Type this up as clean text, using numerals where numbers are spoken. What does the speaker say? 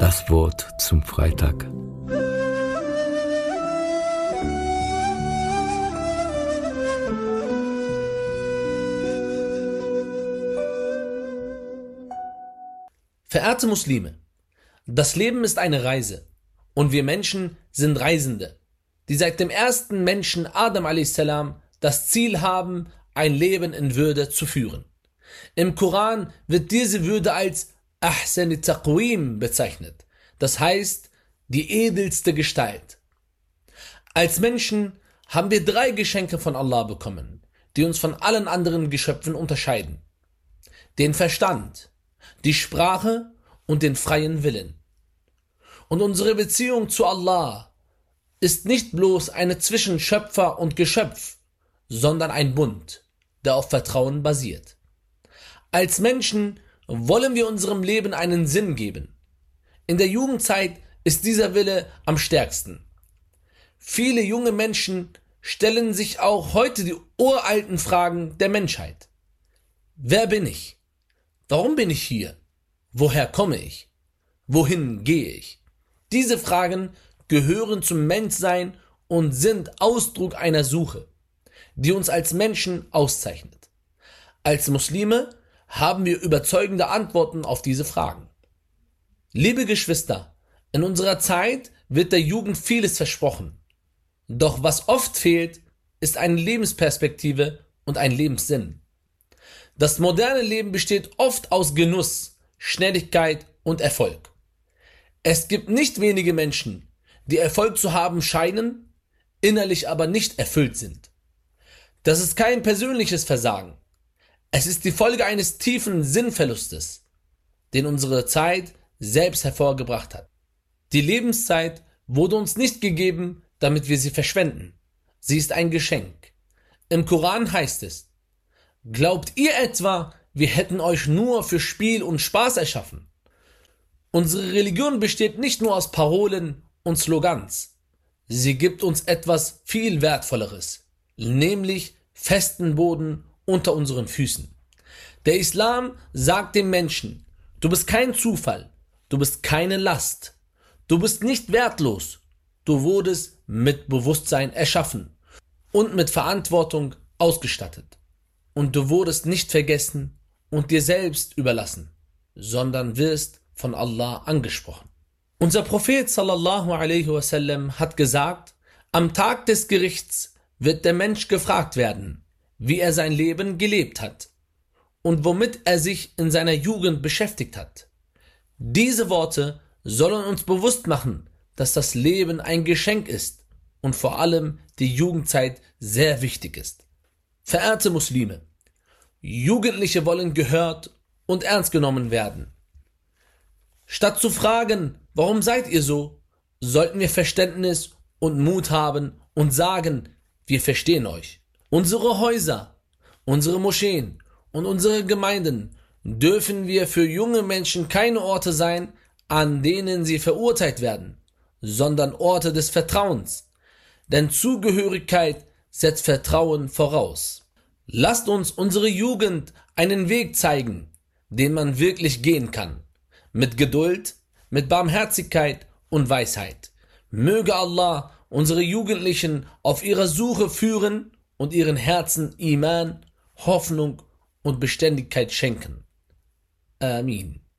Das Wort zum Freitag. Verehrte Muslime, das Leben ist eine Reise und wir Menschen sind Reisende, die seit dem ersten Menschen Adam a.s. das Ziel haben, ein Leben in Würde zu führen. Im Koran wird diese Würde als Ahsan Taqwim bezeichnet, das heißt die edelste Gestalt. Als Menschen haben wir 3 Geschenke von Allah bekommen, die uns von allen anderen Geschöpfen unterscheiden: den Verstand, die Sprache und den freien Willen. Und unsere Beziehung zu Allah ist nicht bloß eine zwischen Schöpfer und Geschöpf, sondern ein Bund, der auf Vertrauen basiert. Als Menschen wollen wir unserem Leben einen Sinn geben. In der Jugendzeit ist dieser Wille am stärksten. Viele junge Menschen stellen sich auch heute die uralten Fragen der Menschheit. Wer bin ich? Warum bin ich hier? Woher komme ich? Wohin gehe ich? Diese Fragen gehören zum Menschsein und sind Ausdruck einer Suche, die uns als Menschen auszeichnet. Als Muslime haben wir überzeugende Antworten auf diese Fragen. Liebe Geschwister, in unserer Zeit wird der Jugend vieles versprochen. Doch was oft fehlt, ist eine Lebensperspektive und ein Lebenssinn. Das moderne Leben besteht oft aus Genuss, Schnelligkeit und Erfolg. Es gibt nicht wenige Menschen, die Erfolg zu haben scheinen, innerlich aber nicht erfüllt sind. Das ist kein persönliches Versagen. Es ist die Folge eines tiefen Sinnverlustes, den unsere Zeit selbst hervorgebracht hat. Die Lebenszeit wurde uns nicht gegeben, damit wir sie verschwenden. Sie ist ein Geschenk. Im Koran heißt es: Glaubt ihr etwa, wir hätten euch nur für Spiel und Spaß erschaffen? Unsere Religion besteht nicht nur aus Parolen und Slogans. Sie gibt uns etwas viel Wertvolleres, nämlich festen Boden unter unseren Füßen. Der Islam sagt dem Menschen: Du bist kein Zufall, du bist keine Last, du bist nicht wertlos, du wurdest mit Bewusstsein erschaffen und mit Verantwortung ausgestattet. Und du wurdest nicht vergessen und dir selbst überlassen, sondern wirst von Allah angesprochen. Unser Prophet sallallahu alaihi wasallam hat gesagt: Am Tag des Gerichts wird der Mensch gefragt werden, wie er sein Leben gelebt hat und womit er sich in seiner Jugend beschäftigt hat. Diese Worte sollen uns bewusst machen, dass das Leben ein Geschenk ist und vor allem die Jugendzeit sehr wichtig ist. Verehrte Muslime, Jugendliche wollen gehört und ernst genommen werden. Statt zu fragen, warum seid ihr so, sollten wir Verständnis und Mut haben und sagen, wir verstehen euch. Unsere Häuser, unsere Moscheen und unsere Gemeinden dürfen wir für junge Menschen keine Orte sein, an denen sie verurteilt werden, sondern Orte des Vertrauens. Denn Zugehörigkeit setzt Vertrauen voraus. Lasst uns unsere Jugend einen Weg zeigen, den man wirklich gehen kann. Mit Geduld, mit Barmherzigkeit und Weisheit. Möge Allah unsere Jugendlichen auf ihrer Suche führen und ihren Herzen Iman, Hoffnung und Beständigkeit schenken. Amin.